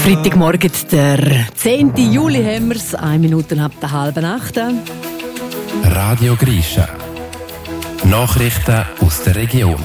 Freitagmorgen, der 10. Juli haben wir es, 1 Minute ab der 7:30. Radio Grisha. Nachrichten aus der Region.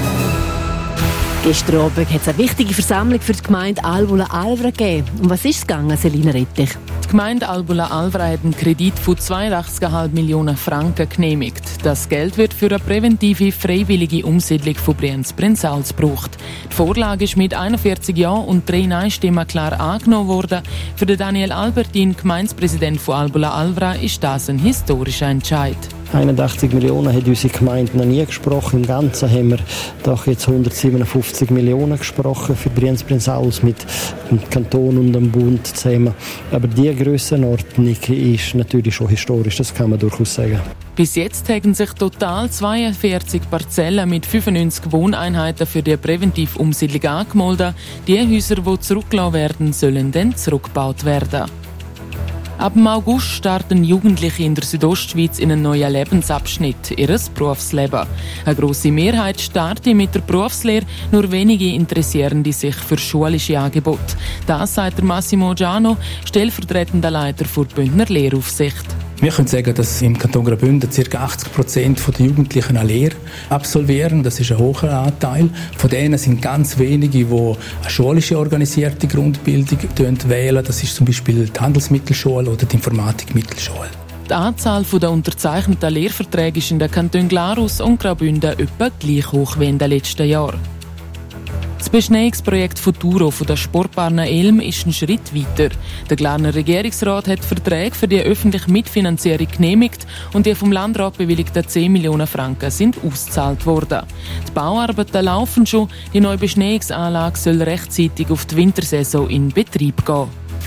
Gestern Abend hat es eine wichtige Versammlung für die Gemeinde Albula-Alvra gegeben. Um was ist es gegangen, Selina Rettich? Die Gemeinde Albula-Alvra hat einen Kredit von 82,5 Millionen Franken genehmigt. Das Geld wird für eine präventive, freiwillige Umsiedlung von Brienz-Prinzals gebraucht. Die Vorlage ist mit 41 Ja und 3 Nein-Stimmen klar angenommen worden. Für den Daniel Albertin, Gemeindepräsident von Albula-Alvra, ist das ein historischer Entscheid. 81 Millionen hat unsere Gemeinde noch nie gesprochen. Im Ganzen haben wir doch jetzt 157 Millionen gesprochen für Brienz-Prinzals mit dem Kanton und dem Bund zusammen. Aber diese Grössenordnung ist natürlich schon historisch, das kann man durchaus sagen. Bis jetzt haben sich total 42 Parzellen mit 95 Wohneinheiten für die Präventivumsiedlung angemeldet. Die Häuser, die zurückgelassen werden, sollen dann zurückgebaut werden. Ab August starten Jugendliche in der Südostschweiz in einen neuen Lebensabschnitt, ihr Berufsleben. Eine grosse Mehrheit startet mit der Berufslehre, nur wenige interessieren sich für schulische Angebote. Das sagt Massimo Giano, stellvertretender Leiter der Bündner Lehraufsicht. Wir können sagen, dass im Kanton Graubünden ca. 80% der Jugendlichen eine Lehre absolvieren. Das ist ein hoher Anteil. Von denen sind ganz wenige, die eine schulische organisierte Grundbildung wählen. Das ist zum Beispiel die Handelsmittelschule oder die Informatikmittelschule. Die Anzahl der unterzeichneten Lehrverträge ist in den Kantonen Glarus und Graubünden etwa gleich hoch wie in den letzten Jahren. Das Beschneiungsprojekt Futuro von der Sportbahn Elm ist ein Schritt weiter. Der Glarner Regierungsrat hat Verträge für die öffentliche Mitfinanzierung genehmigt und die vom Landrat bewilligten 10 Millionen Franken sind ausgezahlt worden. Die Bauarbeiten laufen schon, die neue Beschneiungsanlage soll rechtzeitig auf die Wintersaison in Betrieb gehen.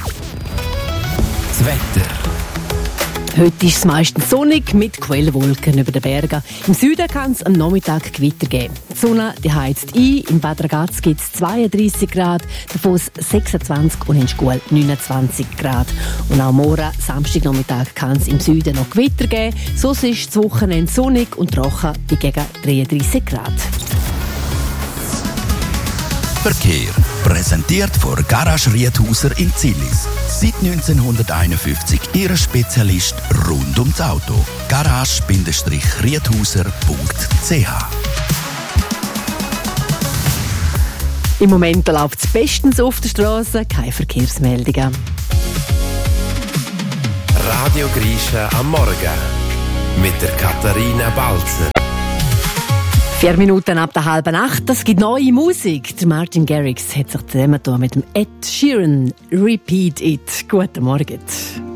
Das Wetter. Heute ist es meistens sonnig mit Quellwolken über den Bergen. Im Süden kann es am Nachmittag Gewitter geben. Die Sonne die heizt ein. In Bad Ragaz gibt es 32 Grad, Davos 26 und in Schkuhl 29 Grad. Und auch morgen, Samstagnachmittag, kann es im Süden noch Gewitter geben. So ist das Wochenende sonnig und trocken bei gegen 33 Grad. Verkehr. Präsentiert von Garage Riedhauser in Zillis. Seit 1951 Ihr Spezialist rund ums Auto. Garage-Riedhauser.ch. Im Moment läuft es bestens auf der Straße, keine Verkehrsmeldungen. Radio Grisha am Morgen. Mit der Katharina Balzer. 4 Minuten ab der 7:30. Das gibt neue Musik. Der Martin Garrix hat sich zusammengetan mit dem Ed Sheeran. Repeat It. Guten Morgen.